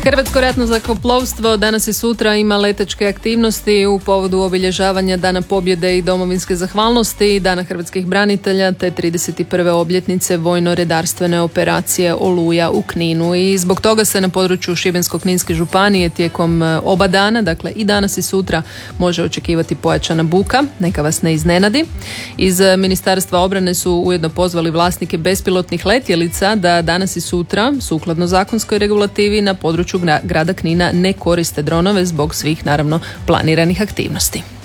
Hrvatsko ratno zrakoplovstvo danas i sutra ima letačke aktivnosti u povodu obilježavanja Dana pobjede i domovinske zahvalnosti, Dana hrvatskih branitelja te 31. obljetnice vojno-redarstvene operacije Oluja u Kninu. I zbog toga se na području Šibensko-kninske županije tijekom oba dana, dakle i danas i sutra, može očekivati pojačana buka. Neka vas ne iznenadi. Iz Ministarstva obrane su ujedno pozvali vlasnike bespilotnih letjelica da danas i sutra, sukladno zakonskoj regulativi, na području grada Knina ne koriste dronove zbog svih, naravno, planiranih aktivnosti.